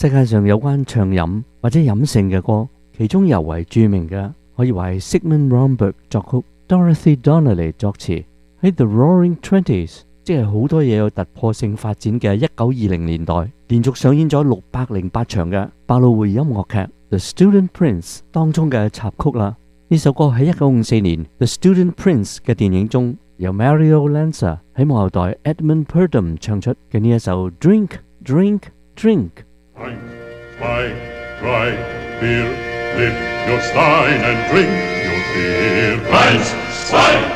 世界上有關暢飲或者飲勝嘅歌，其中尤為著名嘅可以話係 Zygmunt Romberg 作曲 ，Dorothy Donnelly 作詞。喺 The Roaring Twenties， 即係好多嘢有突破性發展嘅1920年代，連續上演咗608場嘅百老匯音樂劇《The Student Prince》當中嘅插曲啦。呢首歌喺1954年《The Student Prince》嘅電影中，由 Mario Lanza 喺幕後代 Edmund Purdom 唱出嘅呢一首 Drink Drink Drink。Ein, zwei, drei, vier, lift your stein and drink your beer. 1, 2